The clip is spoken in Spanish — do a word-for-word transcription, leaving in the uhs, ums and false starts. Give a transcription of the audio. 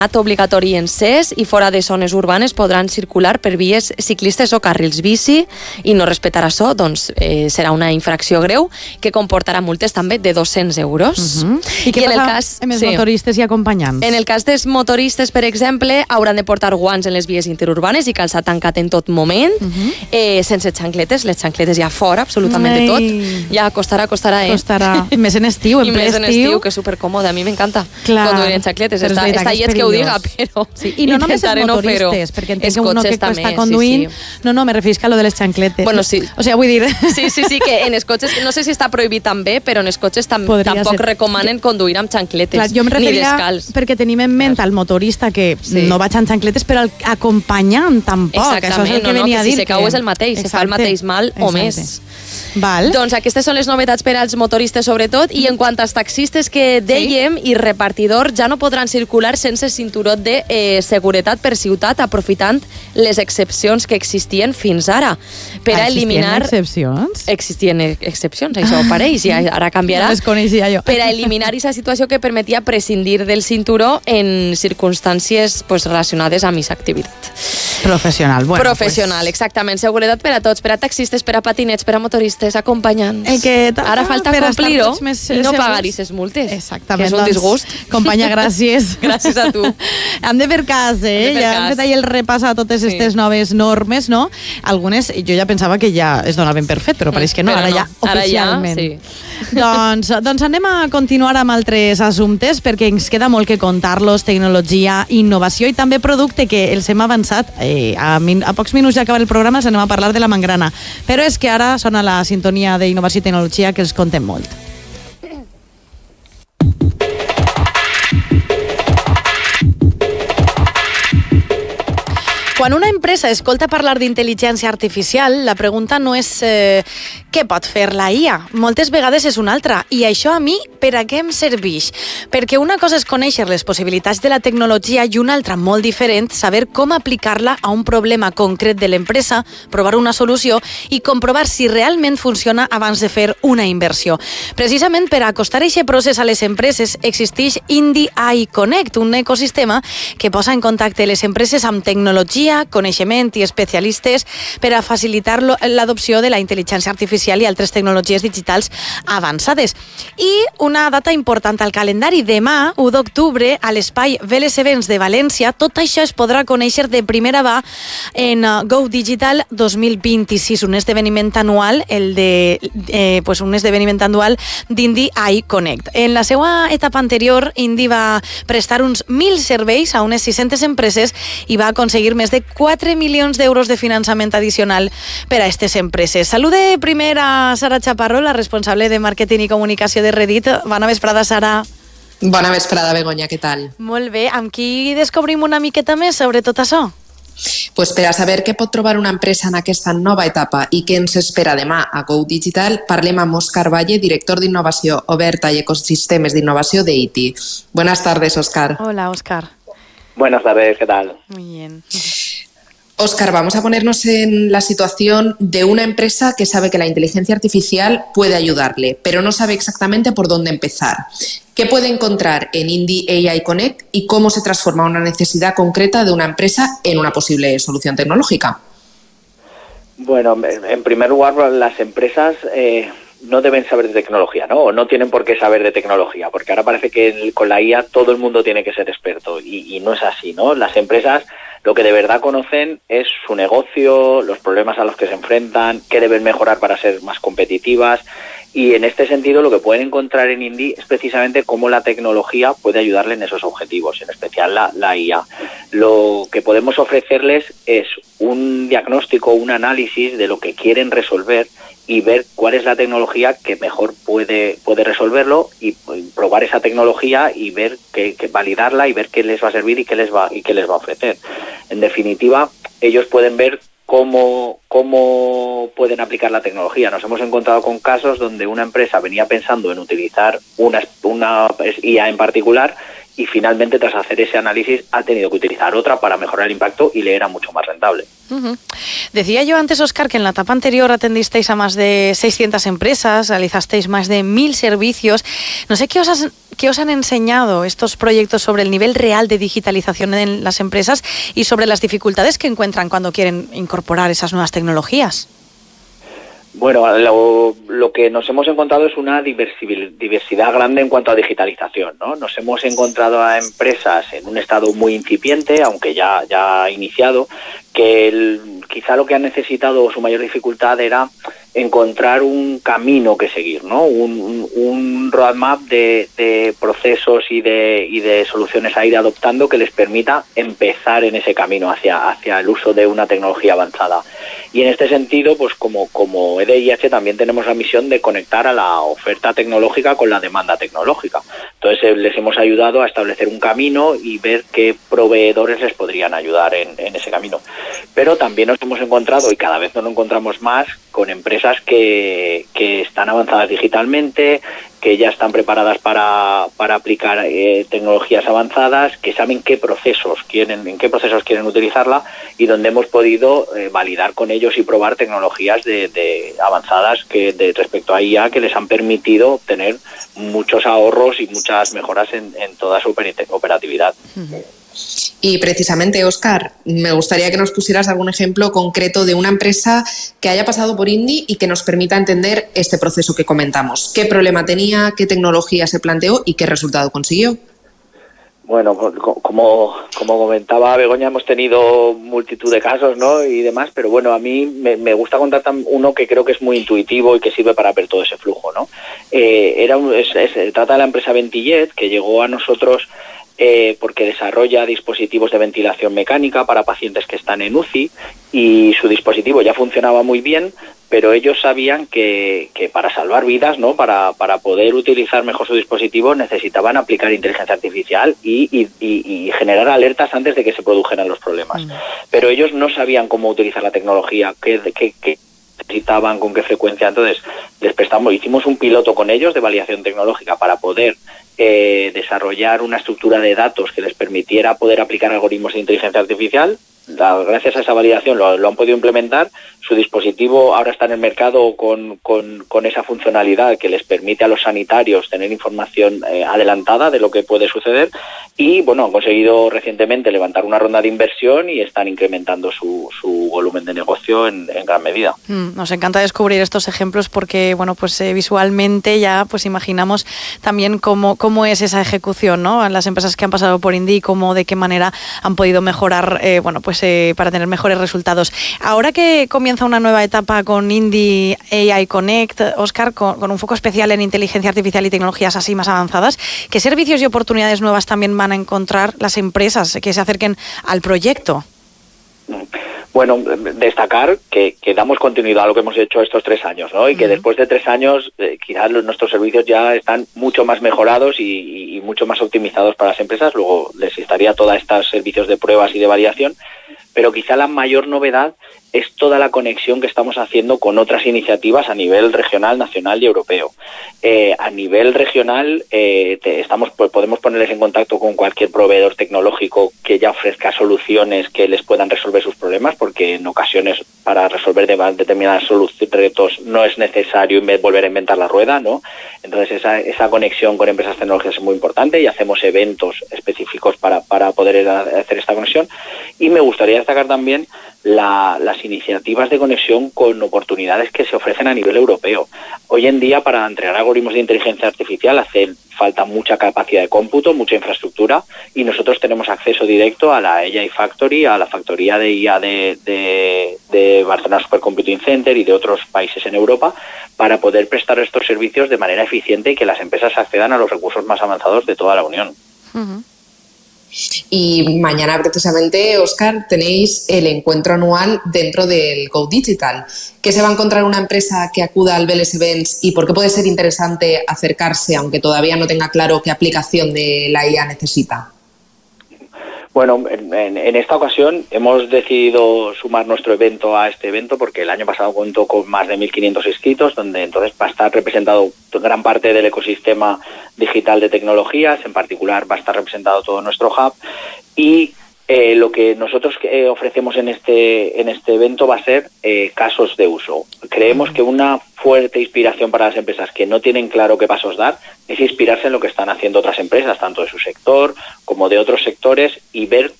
obligatori en C E S i fora de zones urbanes podran circular per vies ciclistes o carrils bici i no respectar això, doncs eh, serà una infracció greu que comportarà multes també de dos-cents euros. Uh-huh. I què I passa en el cas, amb els sí, motoristes i acompanyants? En el cas dels motoristes, per exemple, hauran de portar guants en les vies interurbanes i calçar tancat en tot moment, uh-huh. eh, sense xancletes, les xancletes ja fora, absolutament de tot. Ja costarà, costarà, eh? Costarà. Més en estiu, en I ple més en estiu, que és supercòmode, a mi m'encanta conduir en xancletes. Està, està llest que ho diga, però sí. I no només els motoristes, no perquè entenc que uno que també, està conduint... Sí, sí. No, no, me referisc a lo de les xancletes. Bueno, sí. O sigui, vull dir... Sí, sí, sí, que en els cotxes, no sé si està prohibit també, però en els cotxes tam Podria tampoc ser. recomanen conduir amb xancletes, Clar, jo em ni referia descalç. Perquè tenim en ment al motorista que sí. no vaig amb xancletes, però el acompanyant tampoc. Exactament, això és el que no, no, venia que a dir. Si se cau és el mateix, Exacte. se fa el mateix mal Exacte. o més. Val. Doncs aquestes són les novetats per als motoristes sobretot, i en quant als taxistes que dèiem sí. i repartidors ja no podran circular sense cinturó de eh, seguretat per ciutat, aprofitant les excepcions que existien fins ara. Per a eliminar... excepcions? Existien excepcions, això pareix, i ara canviarà. No les coneixia jo. Per a eliminar aquesta situació que permetia prescindir del cinturó en circumstàncies pues, relacionades amb aquesta activitat. Professional, bueno. Professional, pues... exactament. Seguretat per a tots, per a taxistes, per a patinets, per a motoristes, acompanyants. Eh, que Ara falta complir-ho i no pagar aquestes multes. Exactament. Que és un disgust. Doncs, companya, gràcies. Gràcies a tu. Hem de fer cas, eh? fer ja cas. hem fet ahir el repàs a totes aquestes sí. noves normes, no? Algunes, jo ja pensava que ja es donaven per fet, però pareix que no, però ara no. ja oficialment. Ara ja, sí. doncs, doncs anem a continuar amb altres assumptes, perquè ens queda molt que contar-los, tecnologia, innovació i també producte que els hem avançat. Eh, a, min a pocs minuts d'acabar el programa ens anem a parlar de la mangrana, però és que ara sona la sintonia d'innovació i tecnologia que els contem molt. Quan una empresa escolta parlar d'intel·ligència artificial, la pregunta no és eh, què pot fer la I A. Moltes vegades és una altra. I això a mi, per a què em serveix? Perquè una cosa és conèixer les possibilitats de la tecnologia i una altra, molt diferent, saber com aplicar-la a un problema concret de l'empresa, provar una solució i comprovar si realment funciona abans de fer una inversió. Precisament per acostar aquest procés a les empreses existeix Indie A I Connect, un ecosistema que posa en contacte les empreses amb tecnologia, coneixement i especialistes per a facilitar l'adopció de la intel·ligència artificial i altres tecnologies digitals avançades. I una data important al calendari, demà, u d'octubre, a l'espai Vélez Events de València, tot això es podrà conèixer de primera mà en Go Digital dos mil vint-i-sis, un esdeveniment anual, el de, eh, pues un esdeveniment anual d'Indie A I Connect. En la seva etapa anterior, Indie va prestar uns mil serveis a unes sis-centes empreses i va aconseguir més de quatre milions d'euros de finançament addicional per a aquestes empreses. Salude primer a Sara Chaparro, la responsable de màrqueting i comunicació de Reddit. Bona vesprada, Sara. Bona vesprada, Begoña, què tal? Molt bé. Amb qui descobrim una miqueta més sobre tot això? Pues per a saber què pot trobar una empresa en aquesta nova etapa i què ens espera demà a Go Digital, parlem amb Òscar Valle, director d'innovació oberta i ecosistemes d'innovació de I T I. Buenas tardes, Òscar. Hola, Òscar. Buenas tardes, ¿qué tal? Muy bien. Óscar, vamos a ponernos en la situación de una empresa que sabe que la inteligencia artificial puede ayudarle, pero no sabe exactamente por dónde empezar. ¿Qué puede encontrar en Indie A I Connect y cómo se transforma una necesidad concreta de una empresa en una posible solución tecnológica? Bueno, en primer lugar, las empresas eh, no deben saber de tecnología, ¿no? O no tienen por qué saber de tecnología, porque ahora parece que con la I A todo el mundo tiene que ser experto y, y no es así, ¿no? Las empresas lo que de verdad conocen es su negocio, los problemas a los que se enfrentan, qué deben mejorar para ser más competitivas. Y en este sentido lo que pueden encontrar en Indie es precisamente cómo la tecnología puede ayudarle en esos objetivos, en especial la, la I A. Lo que podemos ofrecerles es un diagnóstico, un análisis de lo que quieren resolver y ver cuál es la tecnología que mejor puede, puede resolverlo y probar esa tecnología y ver que, que validarla y ver qué les va a servir y qué les va, y qué les va a ofrecer. En definitiva, ellos pueden ver Cómo, cómo pueden aplicar la tecnología. Nos hemos encontrado con casos donde una empresa venía pensando en utilizar una, una I A en particular y finalmente tras hacer ese análisis ha tenido que utilizar otra para mejorar el impacto y le era mucho más rentable. Uh-huh. Decía yo antes, Óscar, que en la etapa anterior atendisteis a más de seiscientas empresas, realizasteis más de mil servicios. No sé qué os, has, qué os han enseñado estos proyectos sobre el nivel real de digitalización en las empresas y sobre las dificultades que encuentran cuando quieren incorporar esas nuevas tecnologías. Bueno, lo, lo que nos hemos encontrado es una diversidad grande en cuanto a digitalización, ¿no? Nos hemos encontrado a empresas en un estado muy incipiente, aunque ya, ya iniciado, que el, quizá lo que han necesitado, su mayor dificultad era encontrar un camino que seguir, ¿no? Un, un roadmap de, de procesos y de, y de soluciones a ir adoptando que les permita empezar en ese camino hacia, hacia el uso de una tecnología avanzada. Y en este sentido, pues como, como E D I H también tenemos la misión de conectar a la oferta tecnológica con la demanda tecnológica. Entonces eh, les hemos ayudado a establecer un camino y ver qué proveedores les podrían ayudar en, en ese camino. Pero también nos hemos encontrado, y cada vez nos lo encontramos más, con empresas que, que están avanzadas digitalmente, que ya están preparadas para, para aplicar eh, tecnologías avanzadas, que saben qué procesos quieren, en qué procesos quieren utilizarla y donde hemos podido eh, validar con ellos y probar tecnologías de, de avanzadas que de respecto a I A que les han permitido obtener muchos ahorros y muchas mejoras en, en toda su operatividad. Uh-huh. Y precisamente, Óscar, me gustaría que nos pusieras algún ejemplo concreto de una empresa que haya pasado por Indie y que nos permita entender este proceso que comentamos. ¿Qué problema tenía, qué tecnología se planteó y qué resultado consiguió? Bueno, como, como comentaba Begoña, hemos tenido multitud de casos, ¿no? Y demás, pero bueno, a mí me, me gusta contar uno que creo que es muy intuitivo y que sirve para ver todo ese flujo, ¿no? Eh, era un, es, es, se trata de la empresa Ventijet, que llegó a nosotros Eh, porque desarrolla dispositivos de ventilación mecánica para pacientes que están en U C I y su dispositivo ya funcionaba muy bien, pero ellos sabían que, que para salvar vidas, ¿no? para, para poder utilizar mejor su dispositivo necesitaban aplicar inteligencia artificial y, y, y, y generar alertas antes de que se produjeran los problemas. Mm. Pero ellos no sabían cómo utilizar la tecnología, qué, qué, qué necesitaban, con qué frecuencia. Entonces les prestamos, hicimos un piloto con ellos de validación tecnológica para poder eh, desarrollar una estructura de datos que les permitiera poder aplicar algoritmos de inteligencia artificial. La, gracias a esa validación lo, lo han podido implementar. Su dispositivo ahora está en el mercado con, con, con esa funcionalidad que les permite a los sanitarios tener información eh, adelantada de lo que puede suceder y bueno, han conseguido recientemente levantar una ronda de inversión y están incrementando su, su volumen de negocio en, en gran medida. Mm, nos encanta descubrir estos ejemplos porque bueno, pues eh, visualmente ya pues imaginamos también cómo, cómo es esa ejecución, ¿no? En las empresas que han pasado por Indie y cómo, de qué manera han podido mejorar eh, bueno, pues Pues, eh, para tener mejores resultados. Ahora que comienza una nueva etapa con Indie A I Connect, Óscar, con, con un foco especial en inteligencia artificial y tecnologías así más avanzadas, ¿qué servicios y oportunidades nuevas también van a encontrar las empresas que se acerquen al proyecto? Bueno, destacar que, que damos continuidad a lo que hemos hecho estos tres años, ¿no? Y que uh-huh. después de tres años eh, quizás los, nuestros servicios ya están mucho más mejorados y, y, y mucho más optimizados para las empresas. Luego les estaría todos estos servicios de pruebas y de validación, pero quizá la mayor novedad es toda la conexión que estamos haciendo con otras iniciativas a nivel regional, nacional y europeo. Eh, a nivel regional eh, te, estamos podemos ponerles en contacto con cualquier proveedor tecnológico que ya ofrezca soluciones que les puedan resolver sus problemas, porque en ocasiones para resolver de, determinadas retos no es necesario volver a inventar la rueda, ¿no? Entonces esa, esa conexión con empresas tecnológicas es muy importante y hacemos eventos específicos para, para poder hacer esta conexión. Y me gustaría destacar también La, las iniciativas de conexión con oportunidades que se ofrecen a nivel europeo. Hoy en día, para entregar algoritmos de inteligencia artificial hace falta mucha capacidad de cómputo, mucha infraestructura, y nosotros tenemos acceso directo a la A I Factory, a la factoría de I A de, de, de Barcelona Supercomputing Center y de otros países en Europa, para poder prestar estos servicios de manera eficiente y que las empresas accedan a los recursos más avanzados de toda la Unión. Uh-huh. Y mañana precisamente, Óscar, tenéis el encuentro anual dentro del Go Digital. ¿Qué se va a encontrar una empresa que acuda al Vélez Events y por qué puede ser interesante acercarse, aunque todavía no tenga claro qué aplicación de la I A necesita? Bueno, en, en, en esta ocasión hemos decidido sumar nuestro evento a este evento porque el año pasado contó con más de mil quinientos inscritos, donde entonces va a estar representado gran parte del ecosistema digital de tecnologías, en particular va a estar representado todo nuestro hub, y eh, lo que nosotros eh, ofrecemos en este, en este evento va a ser eh, casos de uso. Creemos que una fuerte inspiración para las empresas que no tienen claro qué pasos dar es inspirarse en lo que están haciendo otras empresas, tanto de su sector como de otros sectores, y ver